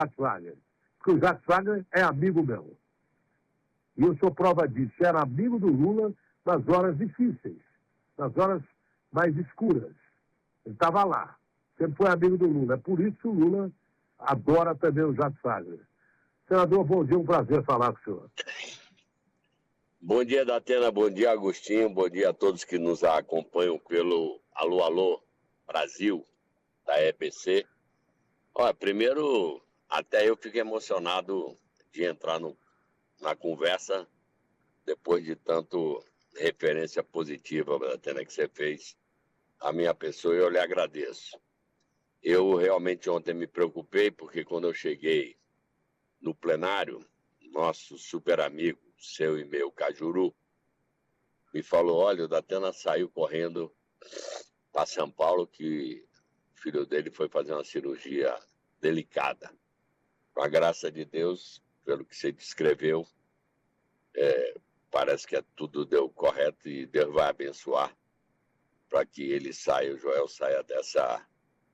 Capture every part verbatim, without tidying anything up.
Jacques Wagner, porque o Jacques Wagner é amigo meu. E eu sou prova disso. Era amigo do Lula nas horas difíceis, nas horas mais escuras. Ele estava lá. Sempre foi amigo do Lula. É por isso que o Lula adora também o Jacques Wagner. Senador, bom dia, um prazer falar com o senhor. Bom dia, Datena, bom dia, Agostinho, bom dia a todos que nos acompanham pelo Alô Alô Brasil, da E B C. Olha, primeiro, até eu fico emocionado de entrar no, na conversa, depois de tanto referência positiva, Datena, que você fez à minha pessoa, e eu lhe agradeço. Eu realmente ontem me preocupei, porque quando eu cheguei no plenário, nosso super amigo, seu e meu, Cajuru, me falou, olha, o Datena saiu correndo para São Paulo, que o filho dele foi fazer uma cirurgia delicada. Com a graça de Deus, pelo que você descreveu, é, parece que é, tudo deu correto e Deus vai abençoar para que ele saia, o Joel saia dessa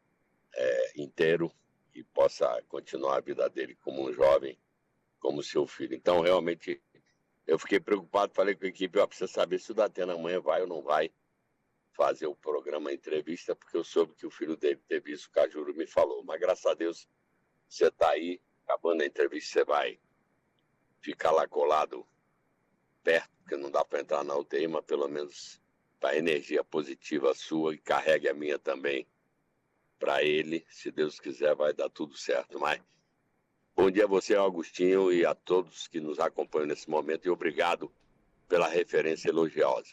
é, inteiro e possa continuar a vida dele como um jovem, como seu filho. Então, realmente, eu fiquei preocupado, falei com a equipe, ó, precisa saber se o Datena amanhã vai ou não vai fazer o programa, a entrevista, porque eu soube que o filho dele teve isso, o Cajuru me falou. Mas, graças a Deus, você está aí, acabando a entrevista, você vai ficar lá colado perto, porque não dá para entrar na U T I, mas pelo menos para a energia positiva sua e carregue a minha também para ele. Se Deus quiser, vai dar tudo certo. Mas bom dia a você, Augustinho, e a todos que nos acompanham nesse momento, e obrigado pela referência elogiosa.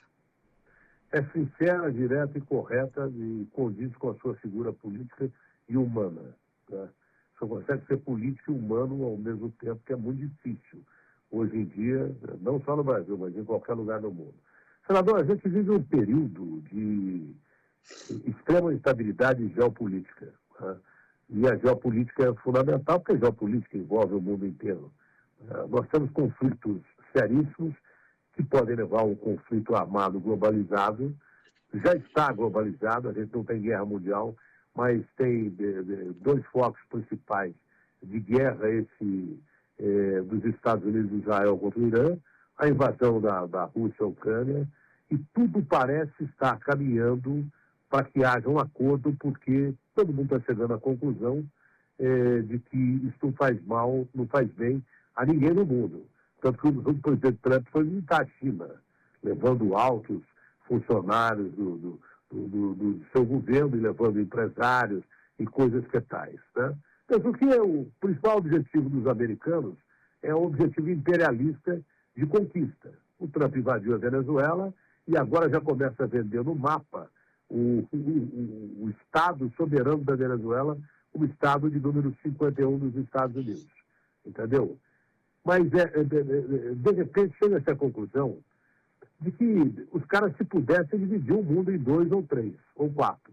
É sincera, direta e correta e condiz com a sua figura política e humana. Tá? Só consegue ser político e humano ao mesmo tempo, que é muito difícil. Hoje em dia, não só no Brasil, mas em qualquer lugar do mundo. Senador, a gente vive um período de extrema instabilidade geopolítica. Tá? E a geopolítica é fundamental, porque a geopolítica envolve o mundo inteiro. Uh, nós temos conflitos seríssimos que podem levar a um conflito armado globalizado. Já está globalizado, a gente não tem guerra mundial, mas tem de, de, dois focos principais de guerra, esse eh, dos Estados Unidos e Israel contra o Irã, a invasão da, da Rússia à Ucrânia, e tudo parece estar caminhando para que haja um acordo, porque todo mundo está chegando à conclusão eh, de que isso não faz mal, não faz bem a ninguém no mundo. Tanto que o presidente Trump foi visitar a China, levando altos funcionários do, do, do, do seu governo e levando empresários e coisas que tais. Né? Então, o que é o principal objetivo dos americanos é o objetivo imperialista de conquista. O Trump invadiu a Venezuela e agora já começa a vender no mapa o, o, o, o Estado soberano da Venezuela como Estado de número cinquenta e um dos Estados Unidos. Entendeu? Mas, é, de, de, de repente, chega-se à conclusão de que os caras, se pudessem, dividir o mundo em dois ou três, ou quatro.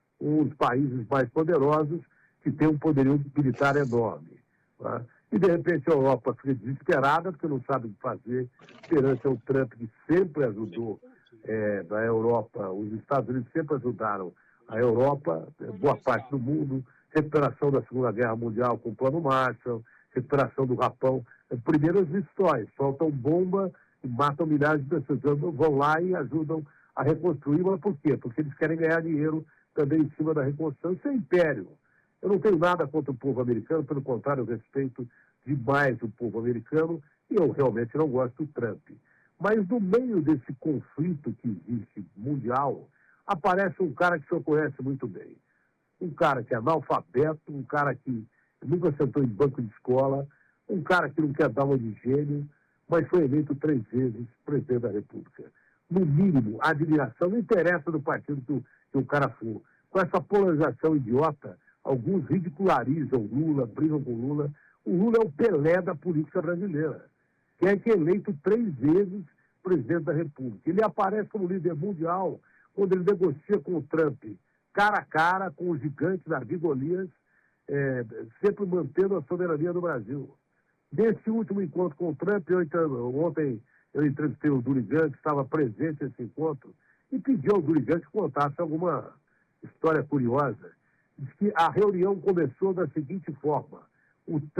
Os países mais poderosos, que têm um poderio militar enorme. Tá? E, de repente, a Europa fica desesperada, porque não sabe o que fazer, perante o Trump, que sempre ajudou é, a Europa. Os Estados Unidos sempre ajudaram a Europa, boa parte do mundo, recuperação da Segunda Guerra Mundial com o Plano Marshall, recuperação do Japão. Primeiras lições, soltam bomba e matam milhares de pessoas. Então, vão lá e ajudam a reconstruir. Mas por quê? Porque eles querem ganhar dinheiro também em cima da reconstrução. Isso é império. Eu não tenho nada contra o povo americano, pelo contrário, eu respeito demais o povo americano e eu realmente não gosto do Trump. Mas no meio desse conflito que existe mundial, aparece um cara que o senhor conhece muito bem. Um cara que é analfabeto, um cara que nunca sentou em banco de escola, um cara que não quer dar uma de gênio, mas foi eleito três vezes presidente da República. No mínimo, a admiração não interessa do partido que o, que o cara for. Com essa polarização idiota, alguns ridicularizam Lula, brigam com Lula. O Lula é o Pelé da política brasileira. Quem é que é eleito três vezes presidente da República. Ele aparece como líder mundial quando ele negocia com o Trump, cara a cara, com o gigante Davi Golias, é, sempre mantendo a soberania do Brasil. Nesse último encontro com o Trump, eu, ontem eu entrevistei o Durigan, que estava presente nesse encontro, e pedi ao Durigan que contasse alguma história curiosa. Diz que a reunião começou da seguinte forma: o